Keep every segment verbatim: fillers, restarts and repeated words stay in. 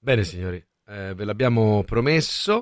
Bene signori, eh, ve l'abbiamo promesso.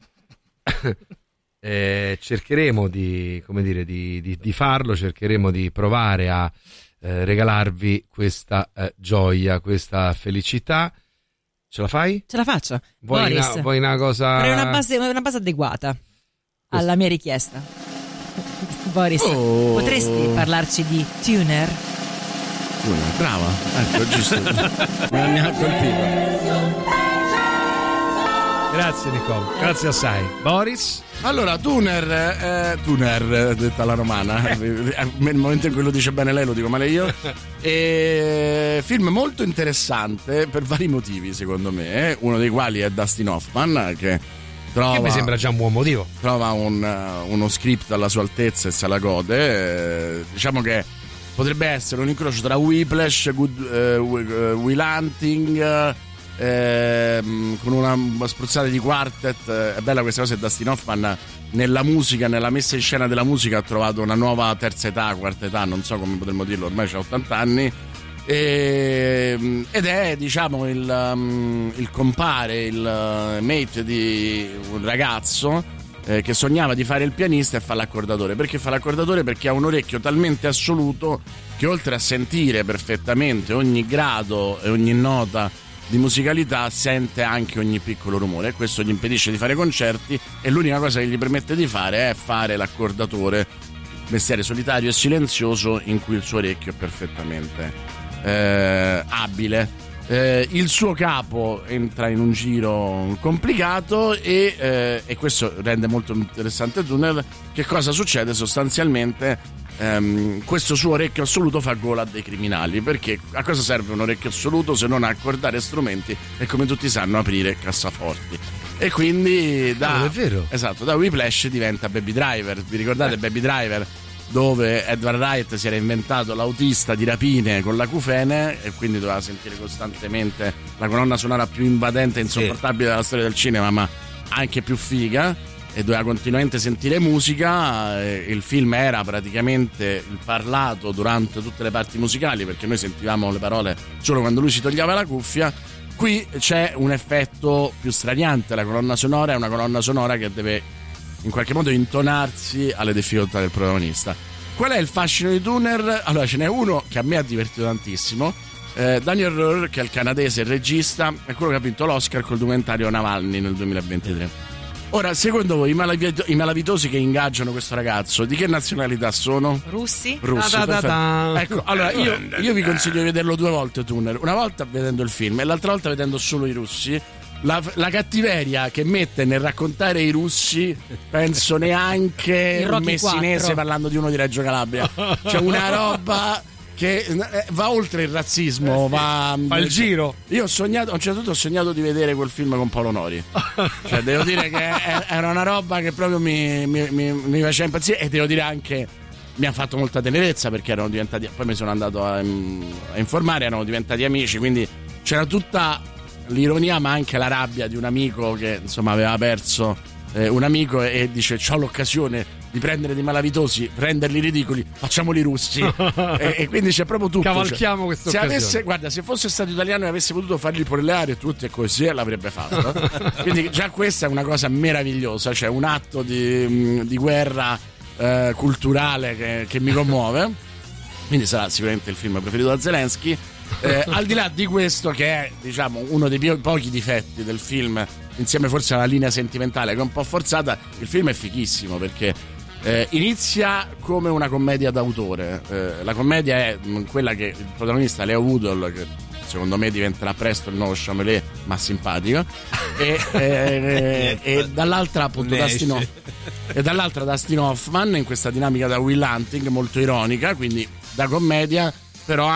eh, cercheremo di, come dire, di, di, di farlo, cercheremo di provare a eh, regalarvi questa eh, gioia, questa felicità. Ce la fai? Ce la faccio. Vuoi, Boris, una, vuoi una cosa? Vorrei una base, una base adeguata Questo. alla mia richiesta. Boris, Oh. potresti parlarci di tuner? Brava, ecco, giusto. Mi ha colpito. Grazie Nicole, grazie assai. Boris? Allora, Tuner, eh, Tuner, detta alla romana, nel momento in cui lo dice bene lei lo dico male io. E film molto interessante per vari motivi, secondo me, uno dei quali è Dustin Hoffman, che trova, Che mi sembra già un buon motivo. trova un, uno script alla sua altezza e se la gode. Eh, diciamo che potrebbe essere un incrocio tra Whiplash, Good, eh, Will Hunting, eh, con una, una spruzzata di quartet. È bella questa cosa, che Dustin Hoffman nella musica, nella messa in scena della musica ha trovato una nuova terza età, quarta età, non so come potremmo dirlo, ormai c'ha ottanta anni. E, ed è, diciamo, il, um, il compare, il uh, mate di un ragazzo eh, che sognava di fare il pianista e fa l'accordatore. Perché fa l'accordatore? Perché ha un orecchio talmente assoluto che oltre a sentire perfettamente ogni grado e ogni nota di musicalità sente anche ogni piccolo rumore, e questo gli impedisce di fare concerti, e l'unica cosa che gli permette di fare è fare l'accordatore, mestiere solitario e silenzioso in cui il suo orecchio è perfettamente eh, abile. Eh, il suo capo entra in un giro complicato e, eh, e questo rende molto interessante il tunnel. Che cosa succede? Sostanzialmente ehm, questo suo orecchio assoluto fa gola dei criminali, perché a cosa serve un orecchio assoluto se non a accordare strumenti e, come tutti sanno, aprire cassaforti. E quindi da, oh, è vero. Esatto, da Whiplash diventa Baby Driver. Vi ricordate eh. Baby Driver, dove Edward Wright si era inventato l'autista di rapine con l'acufene e quindi doveva sentire costantemente la colonna sonora più invadente e insopportabile della storia del cinema, ma anche più figa, e doveva continuamente sentire musica. Il film era praticamente il parlato durante tutte le parti musicali, perché noi sentivamo le parole solo quando lui si toglieva la cuffia. Qui c'è un effetto più straniante, la colonna sonora è una colonna sonora che deve in qualche modo intonarsi alle difficoltà del protagonista. Qual è il fascino di Tuner? Allora, ce n'è uno che a me ha divertito tantissimo. eh, Daniel Rohr, che è il canadese, il regista, è quello che ha vinto l'Oscar col documentario Navalny nel duemilaventitré. Ora, secondo voi i, malavito- i malavitosi che ingaggiano questo ragazzo di che nazionalità sono? Russi? Russi, Da, da, da, da. Ecco, allora io, io vi consiglio di vederlo due volte Tuner, una volta vedendo il film e l'altra volta vedendo solo i russi. La, la cattiveria che mette nel raccontare i russi, penso neanche un messinese quattro. parlando di uno di Reggio Calabria. C'è una roba che va oltre il razzismo, va, Fa il giro. Io ho sognato, a un certo punto ho sognato di vedere quel film con Paolo Nori. Cioè, devo dire che era una roba che proprio mi, mi, mi, mi faceva impazzire, e devo dire anche mi ha fatto molta tenerezza, perché erano diventati, poi mi sono andato a, a informare, erano diventati amici, quindi c'era tutta l'ironia ma anche la rabbia di un amico che insomma aveva perso eh, un amico, e, e dice: c'ho l'occasione di prendere dei malavitosi, renderli ridicoli, facciamoli russi. e, e quindi c'è proprio tutto. Cavalchiamo cioè, questa se occasione. avesse, guarda, se fosse stato italiano e avesse potuto fargli porleare tutti e così, l'avrebbe fatto. Quindi già questa è una cosa meravigliosa, cioè un atto di, di guerra eh, culturale che, che mi commuove. Quindi sarà sicuramente il film preferito da Zelensky. Eh, al di là di questo, che è, diciamo, uno dei po- pochi difetti del film, insieme forse alla linea sentimentale che è un po' forzata, il film è fighissimo perché eh, inizia come una commedia d'autore. Eh, la commedia è mh, quella che il protagonista, Leo Woodall, che secondo me diventerà presto il nuovo Chamelet, ma simpatico, e, e, e, e dall'altra appunto Dustin Hoff- e dall'altra Dustin Hoffman in questa dinamica da Will Hunting molto ironica, quindi da commedia, però